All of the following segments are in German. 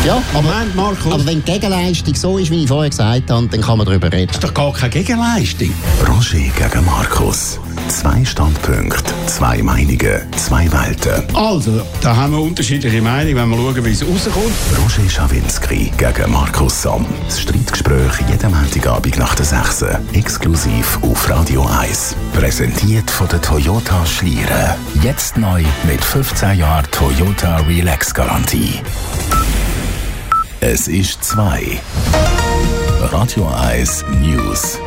Ja, Moment, Markus. aber wenn die Gegenleistung so ist, wie ich vorher gesagt habe, dann kann man darüber reden. Das ist doch gar keine Gegenleistung. Roger gegen Markus. 2 Standpunkte, 2 Meinungen, 2 Welten. Also, da haben wir unterschiedliche Meinungen, wenn wir schauen, wie es rauskommt. Roger Schawinski gegen Markus Somm. Das Streitgespräch jeden Montagabend nach der 6. Exklusiv auf Radio 1. Präsentiert von der Toyota Schlieren. Jetzt neu mit 15 Jahren Toyota Relax Garantie. Es ist 2. Radio 1 News.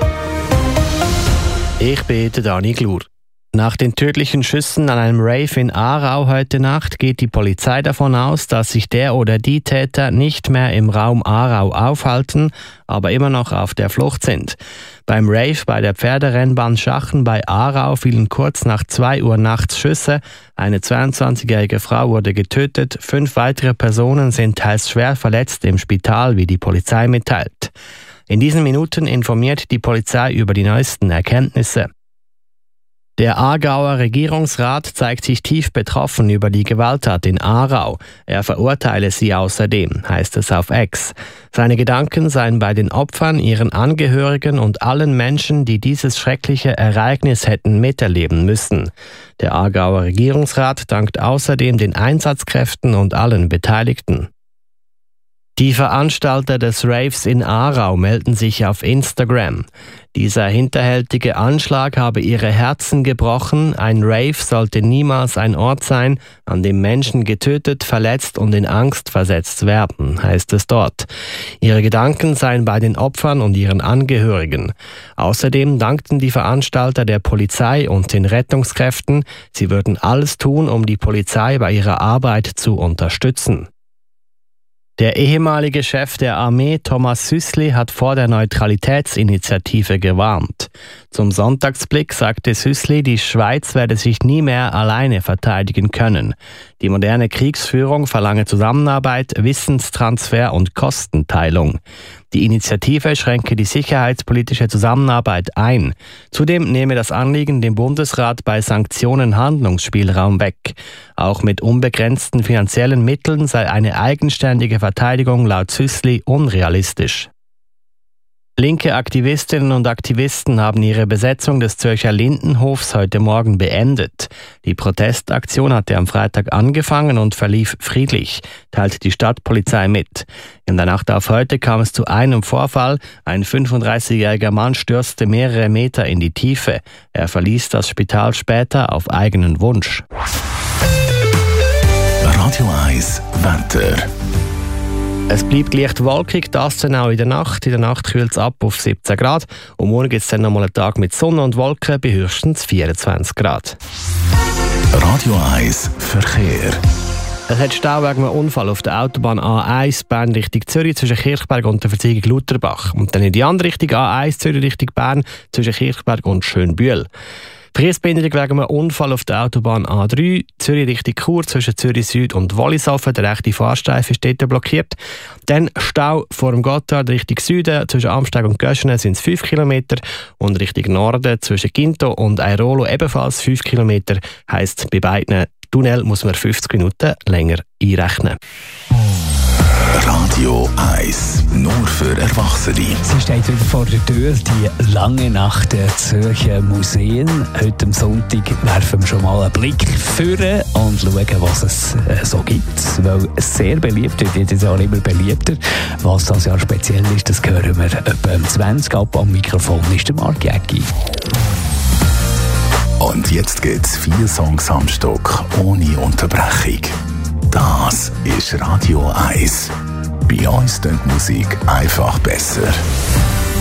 Ich bin der Dani Glur. Nach den tödlichen Schüssen an einem Rave in Aarau heute Nacht geht die Polizei davon aus, dass sich der oder die Täter nicht mehr im Raum Aarau aufhalten, aber immer noch auf der Flucht sind. Beim Rave bei der Pferderennbahn Schachen bei Aarau fielen kurz nach 2 Uhr nachts Schüsse. Eine 22-jährige Frau wurde getötet, 5 weitere Personen sind teils schwer verletzt im Spital, wie die Polizei mitteilt. In diesen Minuten informiert die Polizei über die neuesten Erkenntnisse. Der Aargauer Regierungsrat zeigt sich tief betroffen über die Gewalttat in Aarau. Er verurteile sie außerdem, heißt es auf X. Seine Gedanken seien bei den Opfern, ihren Angehörigen und allen Menschen, die dieses schreckliche Ereignis hätten miterleben müssen. Der Aargauer Regierungsrat dankt außerdem den Einsatzkräften und allen Beteiligten. Die Veranstalter des Raves in Aarau melden sich auf Instagram. Dieser hinterhältige Anschlag habe ihre Herzen gebrochen. Ein Rave sollte niemals ein Ort sein, an dem Menschen getötet, verletzt und in Angst versetzt werden, heißt es dort. Ihre Gedanken seien bei den Opfern und ihren Angehörigen. Außerdem dankten die Veranstalter der Polizei und den Rettungskräften. Sie würden alles tun, um die Polizei bei ihrer Arbeit zu unterstützen. Der ehemalige Chef der Armee, Thomas Süssli, hat vor der Neutralitätsinitiative gewarnt. Zum Sonntagsblick sagte Süssli, die Schweiz werde sich nie mehr alleine verteidigen können. Die moderne Kriegsführung verlange Zusammenarbeit, Wissenstransfer und Kostenteilung. Die Initiative schränke die sicherheitspolitische Zusammenarbeit ein. Zudem nehme das Anliegen dem Bundesrat bei Sanktionen Handlungsspielraum weg. Auch mit unbegrenzten finanziellen Mitteln sei eine eigenständige Verteidigung laut Süssli unrealistisch. Linke Aktivistinnen und Aktivisten haben ihre Besetzung des Zürcher Lindenhofs heute Morgen beendet. Die Protestaktion hatte am Freitag angefangen und verlief friedlich, teilt die Stadtpolizei mit. In der Nacht auf heute kam es zu einem Vorfall. Ein 35-jähriger Mann stürzte mehrere Meter in die Tiefe. Er verließ das Spital später auf eigenen Wunsch. Radio 1 Wetter. Es bleibt leicht wolkig, das dann auch in der Nacht. In der Nacht kühlt es ab auf 17 Grad. Und morgen gibt es dann nochmal einen Tag mit Sonne und Wolken bei höchstens 24 Grad. Radio 1 Verkehr. Es hat Stau wegen einem Unfall auf der Autobahn A1 Bern Richtung Zürich zwischen Kirchberg und der Verziegung Lutherbach. Und dann in die andere Richtung A1 Zürich Richtung Bern zwischen Kirchberg und Schönbühl. Verkehrsbehinderung wegen einem Unfall auf der Autobahn A3, Zürich Richtung Chur zwischen Zürich Süd und Wollishofen. Der rechte Fahrstreifen ist dort blockiert. Dann Stau vor dem Gotthard Richtung Süden zwischen Amsteg und Göschenen sind es 5 Kilometer und Richtung Norden zwischen Ginto und Airolo ebenfalls 5 Kilometer. Heisst, bei beiden Tunnel muss man 50 Minuten länger einrechnen. Radio 1, nur für Erwachsene. Sie steht wieder vor der Tür, die lange Nacht der Zürcher Museen. Heute am Sonntag werfen wir schon mal einen Blick führen und schauen, was es so gibt. Weil es sehr beliebt wird, jedes Jahr immer beliebter. Was das Jahr speziell ist, das hören wir etwa um 20 ab. Am Mikrofon ist der Marc Jäcki. Und jetzt gibt's 4 Songs am Stück, ohne Unterbrechung. Das ist Radio 1. Bei uns klingt Musik einfach besser.